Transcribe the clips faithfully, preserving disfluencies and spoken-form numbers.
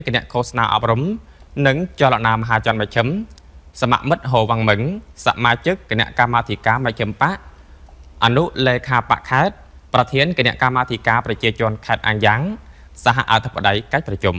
គណៈឃោសនាអប់រំនិងចលនាមហាជនមជ្ឈិមសមមិត្តហូវ៉ាងមឹងសមាជិកគណៈកម្មាធិការមជ្ឈិមបកអនុលេខាបកខេត្តប្រធានគណៈកម្មាធិការប្រជាជនខេត្តអាំងយ៉ាងសហអធិបតីកិច្ចប្រជុំ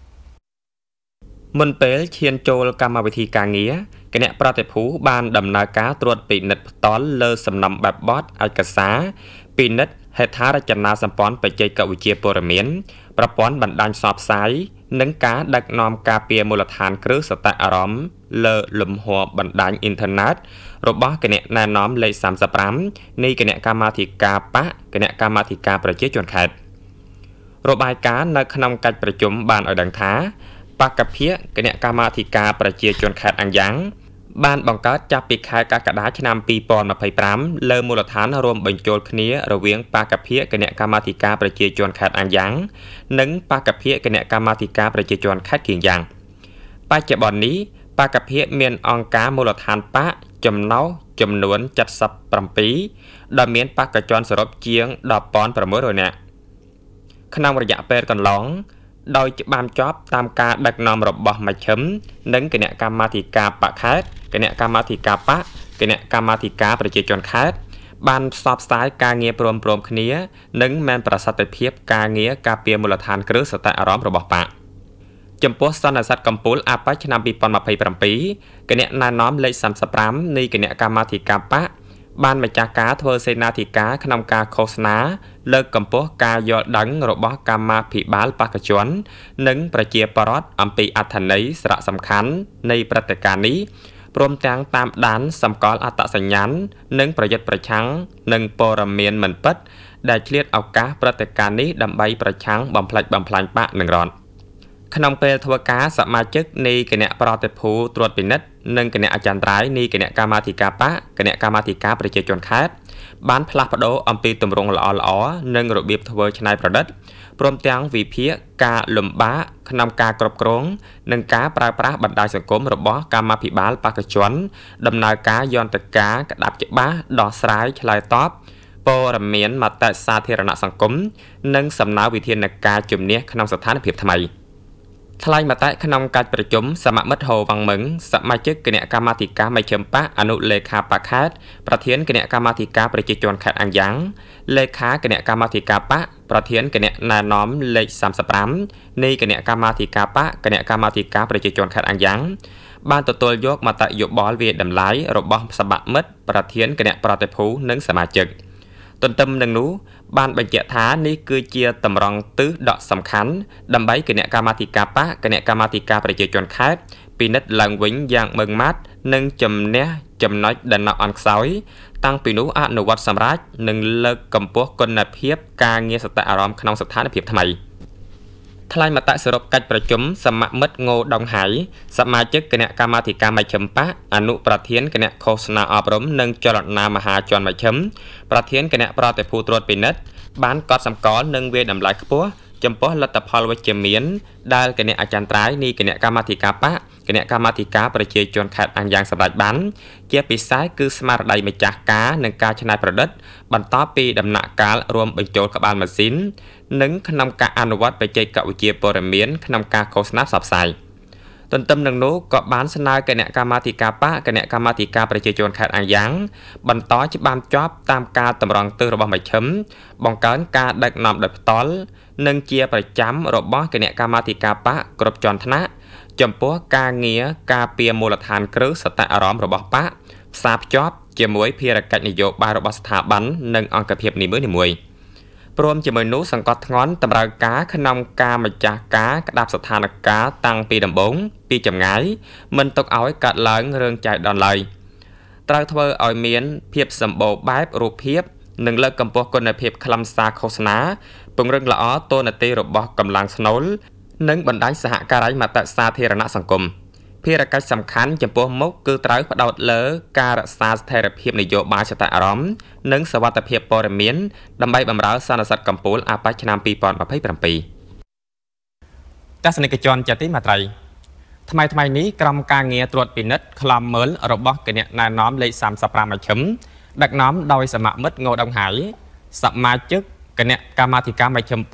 មុនពេលឈានចូលកម្មវិធីការងារគណៈប្រតិភូបានដំណើរការត្រួតពិនិត្យផ្ទាល់លើសំណុំបែបបទឯកសារពិនិត្យហេដ្ឋារចនាសម្ព័ន្ធបច្ចេកវិទ្យាព័ត៌មានប្រព័ន្ធបណ្ដាញផ្សព្វផ្សាយនិងការដឹកនាំការពារមូលដ្ឋានគ្រឹះសតអារម្មណ៍លើលំហបណ្ដាញអ៊ីនធឺណិតរបស់គណៈណែនាំលេខសាមសិបប្រាំនៃគណៈកម្មាធិការបកគណៈកម្មាធិការប្រជាជនខេត្តរបាយការណ៍នៅក្នុងកិច្ចប្រជុំបានឲ្យដឹងថាបកភិយគណៈកម្មាធិការប្រជាជនខេត្តអាំងយ៉ាងបានបង្កើតចាប់ពីខែកក្កដាឆ្នាំពីរពាន់ម្ភៃប្រាំលើមូលដ្ឋានរួមបញ្ចូលគ្នារវាងបកភិយគណៈកម្មាធិការប្រជាជនខេត្តអាំងយ៉ាងនិងបកភិយគណៈកម្មាធិការប្រជាជនខេត្តគៀងយ៉ាងបច្ចុប្បន្ននេះបកភិយមានអង្គការមូលដ្ឋានបកចំណោះចំនួនเจ็ดสิบเจ็ดដែលមានបកជនសរុបជាងដប់ពាន់ប្រាំមួយរយនាក់ក្នុងរយៈពេលកន្លងដោយច្បាមជាប់តាមការដឹកនាំរបស់មជ្ឈិមនិងគណៈកម្មាធិការបកខេត្តគណៈកម្មាធិការបកគណៈកម្មាធិការប្រជាជនខេត្តបានផ្សព្វផ្សាយការងារព្រមព្រំគ្នានិងមានប្រសិទ្ធភាពការងារការពារមូលដ្ឋានគ្រឹះសតអារម្មណ៍របស់បកចំពោះសន្និសីទកំពូលអាប៉ាឆ្នាំពីរពាន់ម្ភៃប្រាំពីរគណៈណែនាំលេខសាមសិបប្រាំនៃគណៈកម្មាធិការបកបានម្ចាស់ការធ្វើសេនាធិការក្នុងការឃោសនាលើកកម្ពស់ការយល់ដឹងរបស់កម្មាភិបាលបកជននិងប្រជាពលរដ្ឋអំពីអត្ថន័យសារៈសំខាន់នៃព្រឹត្តិការណ៍នេះព្រមទាំងតាមដានសម្គាល់អត្តសញ្ញាណនិងប្រយុទ្ធប្រឆាំងនឹងព័ត៌មានមិនពិតដែលឆ្លៀតឱកាសព្រឹត្តិការណ៍នេះដើម្បីប្រឆាំងបំផ្លិចបំផ្លាញបកនិងរដ្ឋក្នុងពេលធ្វើការសមាជិកនៃគណៈប្រតិភូត្រួតពិនិត្យនិងគណៈអចិន្ត្រៃយ៍នៃគណៈកម្មាធិការបកគណៈកម្មាធិការប្រជាជនខេត្តបានផ្លាស់ប្ដូរអំពីទម្រង់ល្អៗនិងរបៀបធ្វើច្នៃប្រឌិតព្រមទាំងវិភាគការលំបាកក្នុងការគ្រប់គ្រងនិងការប្រើប្រាស់បណ្ដាញសង្គមរបស់កម្មាភិបាលបកជនដំណើរការយន្តការក្តាប់ច្បាស់ដោះស្រាយឆ្លើយតបព័ត៌មានមតិសាធារណសង្គមនិងសំណើវិធានការជំនះក្នុងស្ថានភាពថ្មីថ្លែងមតិក្នុងកិច្ចប្រជុំសមមិត្តហូវ៉ាងមឹងសមាជិកគណៈកម្មាធិការមជ្ឈិមបកអនុលេខាបកខេត្តប្រធានគណៈកម្មាធិការប្រជាជនខេត្តអាំងយ៉ាងលេខាគណៈកម្មាធិការបកប្រធានគណៈណែនាំលេខសាមសិបប្រាំនៃគណៈកម្មាធិការបកគណៈកម្មាធិការប្រជាជនខេត្តអាំងយ៉ាងបានទទួលយកមតិយោបល់វាតម្លៃរបស់សមាមិត្តប្រធានគណៈប្រតិភូនិងសមាជិកទន្ទឹមនឹងនោះបានបញ្ជាក់ថានេះគឺជាតម្រង់ទិសដកសំខាន់ដើម្បីគណៈកម្មាធិការបកគណៈកម្មាធិការប្រជាជនខេត្តពិនិត្យឡើងវិញយ៉ាងម៉ឺងម៉ាត់និងជំនះចំណុចដែលនៅអន់ខ្សោយតាំងពីនោះអនុវត្តសម្រាប់និងលើកកម្ពស់គុណភាពការងារសតអារម្មណ៍ក្នុងស្ថានភាពថ្មីថ្លែងមតិសរុបកិច្ចប្រជុំសមមិត្តងូដងហៃសមាជិកគណៈកម្មាធិការមជ្ឈិមបកអនុប្រធានគណៈឃោសនាអប់រំនិងចលនាមហាជនមជ្ឈិមប្រធានគណៈប្រតិភូត្រួតពិនិត្យបានកត់សម្គាល់និងវាតម្លៃខ្ពស់ចំពោះលទ្ធផលវិជ្ជមានដែលគណៈអចិន្ត្រៃយ៍នៃគណៈកម្មាធិការបកគណៈកម្មាធិការប្រជាជនខេត្តអាំងយ៉ាងសម្រេចបានជាពិសេសគឺស្មារតីម្ចាស់ការនិងការច្នៃប្រឌិតបន្តពីដំណាក់កាលរួមបញ្ចូលក្បាលម៉ាស៊ីននិងក្នុងការអនុវត្តបច្ចេកវិទ្យាព័ត៌មានក្នុងការឃោសនាផ្សព្វផ្សាយទន្ទឹមនឹងនោះក៏បានស្នើគណៈកម្មាធិការបកគណៈកម្មាធិការប្រជាជនខេត្តអាំងយ៉ាងបន្តច្បាមជាប់តាមការតម្រង់ទិសរបស់មជ្ឈិមបង្កើនការដឹកនាំដោយផ្ទាល់និងជាប្រចាំរបស់គណៈកម្មាធិការបកគ្រប់ជាន់ថ្នាក់ចំពោះការងារការពារមូលដ្ឋានគ្រឹះសតអារម្មណ៍របស់បកផ្សារភ្ជាប់ជាមួយភារកិច្ចនយោបាយរបស់ស្ថាប័ននិងអង្គភាពនីមួយៗព្រមជាមួយនោះសង្កត់ធ្ងន់តម្រូវការក្នុងការម្ចាស់ការក្តាប់ស្ថានភាពតាំងពីដំបូងពីចម្ងាយមិនទុកឲ្យកើតឡើងរឿងចៃដន្យឡើយត្រូវធ្វើឲ្យមានភាពសម្បូរបែបរូបភាពនិងលើកកម្ពស់គុណភាពខ្លឹមសារឃោសនាពង្រឹងល្អតួនាទីរបស់កម្លាំងស្នូលនិងបណ្ដាញសហការីមតិសាធារណសង្គមភារកិច្ចសំខាន់ចំពោះមុខគឺត្រូវផ្ដោតលើការរក្សាស្ថិរភាពនយោបាយសតអារម្មណ៍និងសវត្ថិភាពព័ត៌មានដើម្បីបម្រើសន្និសីទកំពូលអាប៉ាឆ្នាំពីរពាន់ម្ភៃប្រាំពីរទស្សនិកជនជាទីមេត្រីថ្មីថ្មីនេះក្រុមការងារត្រួតពិនិត្យខ្លំមើលរបស់គណៈណែនាំលេខសាមសិបប្រាំមជ្ឈិមដឹកនាំដោយសមមិត្តងូដងហៃសមាជិកគណៈកម្មាធិការមជ្ឈិមបកអ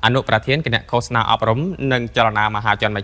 អនុប្រធានគណៈឃោសនាអប់រំនិងចលនាមហាជន